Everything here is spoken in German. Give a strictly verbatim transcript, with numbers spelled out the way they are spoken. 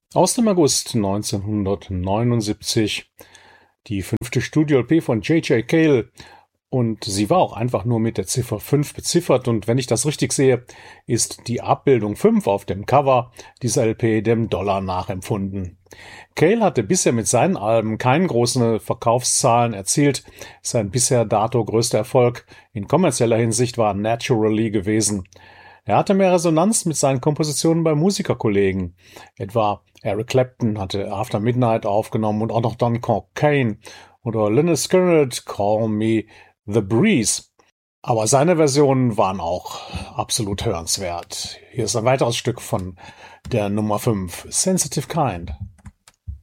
Aus dem August neunzehnhundertneunundsiebzig, die fünfte Studio-L P von J J Cale, und sie war auch einfach nur mit der Ziffer fünf beziffert, und wenn ich das richtig sehe, ist die Abbildung fünf auf dem Cover dieser L P dem Dollar nachempfunden. Cale hatte bisher mit seinen Alben keine großen Verkaufszahlen erzielt. Sein bisher dato größter Erfolg in kommerzieller Hinsicht war Naturally gewesen. Er hatte mehr Resonanz mit seinen Kompositionen bei Musikerkollegen. Etwa Eric Clapton hatte After Midnight aufgenommen und auch noch Don Cockayne oder Lynyrd Skynyrd, Call Me The Breeze. Aber seine Versionen waren auch absolut hörenswert. Hier ist ein weiteres Stück von der Nummer fünf, Sensitive Kind.